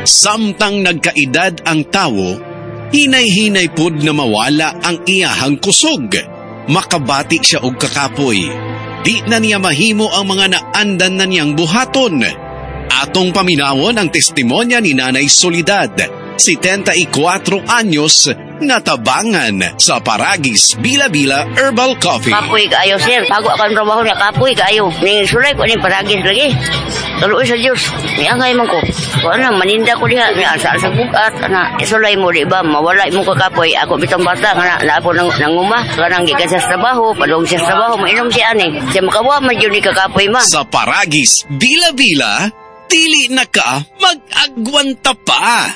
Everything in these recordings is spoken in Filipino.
Samtang nagkaedad ang tawo, hinay-hinay pud na mawala ang iyahang kusog. Makabati siya og kakapoy. Di na niya mahimo ang mga naandan na niyang buhaton. Atong paminawon ang testimonya ni Nanay Soledad, 74 anyos, natabangan sa Paragis Bila-Bila Herbal Coffee. Kapoy kaayo, sir. Bago akan trabaho niya, kapoy kaayo. Ning sulay ko ning Paragis lagi. Tuloy sa Diyos. Niangay man ko. Kung ano, maninda ko diha. Niasa sa bukat. Isulay mo, di ba? Mawala mo ka kapoy. Ako bitang bata. Na ako nanguma. Kanang gikan sa trabaho. Padong sa trabaho. Mainom siya ani. Siya makawa man yun ni kakapoy ma. Sa Paragis Bila-Bila, dili na ka mag-agwanta pa.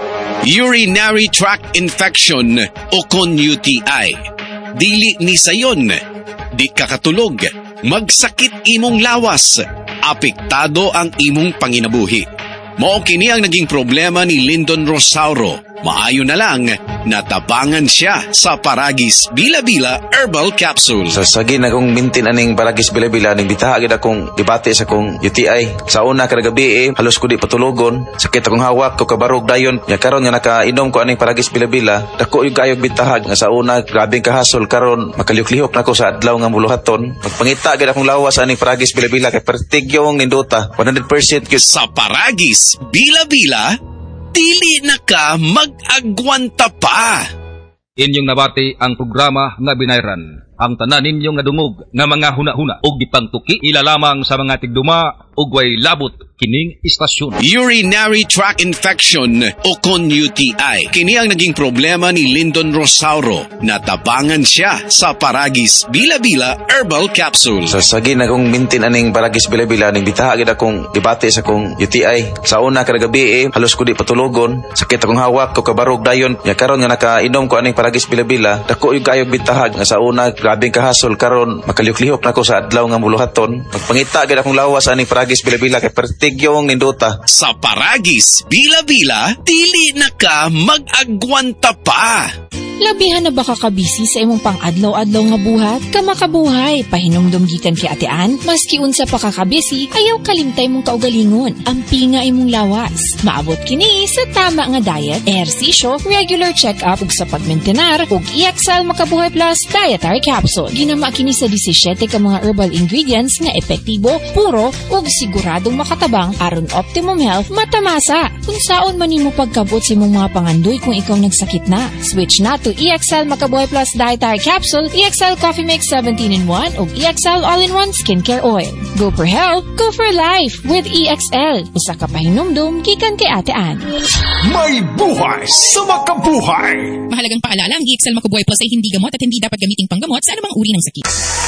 Urinary tract infection o kon UTI. Dili ni sayon. Di kakatulog. Magsakit imong lawas. Apektado ang imong panginabuhi. Mao kini ang naging problema ni Lyndon Rosauro. Maayo na lang, natabangan siya sa Paragis Bila-Bila Herbal Capsule. Sa sagin akong mintin aning Paragis Bila-Bila, ning bitaha gid akong dibati sa akong UTI. Sa una kada gabi halos ko di patulogon. Sakit akong hawak ko kabarog dayon. Nya karon nga nakainom ko aning Paragis Bila-Bila, dako yung kayog bitahag nga sa una grabeng kahasol, karon makalihok-lihok nako sa adlaw nga muluhaton. Magpangita gid akong lawas aning Paragis Bila-Bila kay pertigyong nindota 100% gyud. Sa Paragis Bila-Bila, dili na ka mag-agwanta pa. Inyong nabati ang programa nga binayran. Ang tanan ninyong nga dungog nga mga huna-huna o gipangtuki ilalamang sa mga tigduma o way labot kining istasyon. Urinary tract infection o kon UTI. Kini ang naging problema ni Lyndon Rosauro. Natabangan siya sa Paragis Bila-Bila Herbal Capsule. Sa sagin akong mintin aning Paragis Bila-Bila, ning bitaha gid akong dibati sa akong UTI. Sa una kada gabi halos ko di patulogon. Sakit akong hawak ko kabarog dayon. Nya karon nga nakainom ko aning Paragis Bila-Bila, dako yung kayog bitahag nga sa una grabeng kahasol, karon makalihok-lihok nako sa adlaw nga muluhaton. Magpangita gid akong lawas aning Paragis Bila-Bila kay pertigyong nindota. Sa Paragis Bila-Bila, dili na ka mag-agwanta pa. Labihan na baka kabisi sa imong pang-adlaw-adlaw nga buhat? Kamakabuhay, pahinumdum gikan kay Atean, maski unsa pa kakabisi, ayaw kalimtay mong kaugalingon. Ampi nga imong lawas. Maabot kini sa tama nga diet, ehersisyo, regular check-up ug sa pagmentenar ug EXL Makabuhay Plus Dietary Capsule. Ginama kini sa 17 ka mga herbal ingredients nga epektibo, puro ug siguradong makatabang aron optimum health matamasa. Kung saon man nimo pagkabot sa imong mga pangandoy kung ikaw nagsakit na, switch na to EXL Makabuhay Plus Dietary Capsule, EXL Coffee Mix 17-in-1 ug EXL All-in-1 Skincare Oil. Go for health, go for life with EXL. Usa ka pahinumdum gikan kay Ate Ann. May buhay sa makabuhay. Mahalagang paalala, ang EXL Makabuhay Plus ay hindi gamot at hindi dapat gamiting panggamot sa anumang uri ng sakit.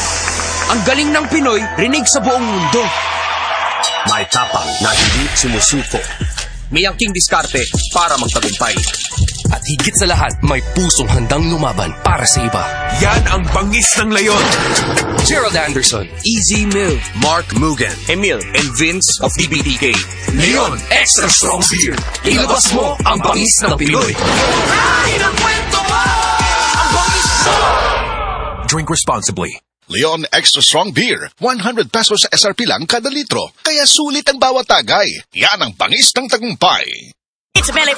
Ang galing ng Pinoy, rinig sa buong mundo. May tapang na hindi sumusuko. May angking diskarte para magtagumpay. At higit sa lahat, may pusong handang lumaban para sa iba. Yan ang bangis ng leyon. Gerald Anderson, Easy Mill, Mark Mugen, Emil, and Vince of DBTK. Leon Extra Strong Beer. Ilabas mo ang bangis ng Pinoy. Kain ang kwento mo! Ang bangis mo! Drink responsibly. Leon Extra Strong Beer, 100 pesos sa SRP lang kada litro. Kaya sulit ang bawat tagay. Yan ang bangis ng tagumpay. It's Melly